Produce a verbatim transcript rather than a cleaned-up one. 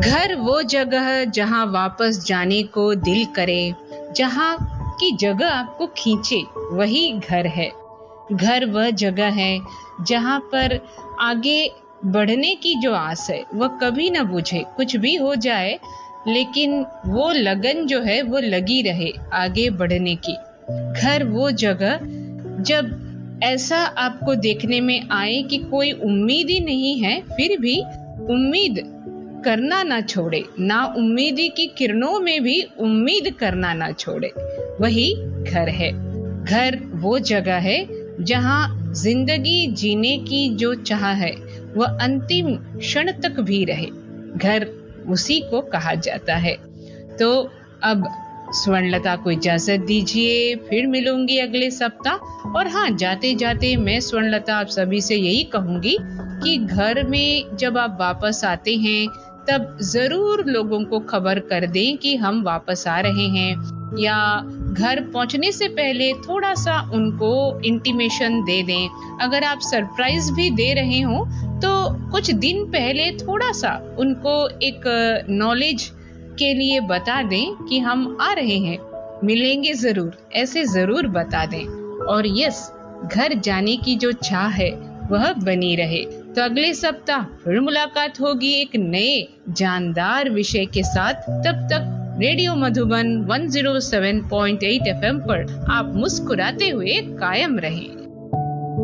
घर वो जगह जहाँ वापस जाने को दिल करे, जहाँ की जगह आपको खींचे, वही घर है। घर वह जगह है जहाँ पर आगे बढ़ने की जो आस है वह कभी ना बुझे। कुछ भी हो जाए लेकिन वो लगन जो है वो लगी रहे आगे बढ़ने की। घर वो जगह जब ऐसा आपको देखने में आए कि कोई उम्मीद ही नहीं है, फिर भी उम्मीद करना ना छोड़े, ना उम्मीदी की किरणों में भी उम्मीद करना ना छोड़े, वही घर है। घर वो जगह है जहाँ जिंदगी जीने की जो चाह है वह अंतिम क्षण तक भी रहे। घर उसी को कहा जाता है। तो अब स्वर्णलता को इजाजत दीजिए, फिर मिलूंगी अगले सप्ताह। और हाँ, जाते जाते मैं स्वर्णलता आप सभी से यही कहूंगी कि घर में जब आप वापस आते हैं तब जरूर लोगों को खबर कर दें कि हम वापस आ रहे हैं, या घर पहुंचने से पहले थोड़ा सा उनको इंटीमेशन दे दें। अगर आप सरप्राइज भी दे रहे हो तो कुछ दिन पहले थोड़ा सा उनको एक नॉलेज के लिए बता दें कि हम आ रहे हैं, मिलेंगे जरूर, ऐसे जरूर बता दें। और यस, घर जाने की जो चाह है वह बनी रहे। तो अगले सप्ताह फिर मुलाकात होगी एक नए जानदार विषय के साथ। तब तक रेडियो मधुबन एक सौ सात पॉइंट आठ एफएम पर आप मुस्कुराते हुए कायम रहें।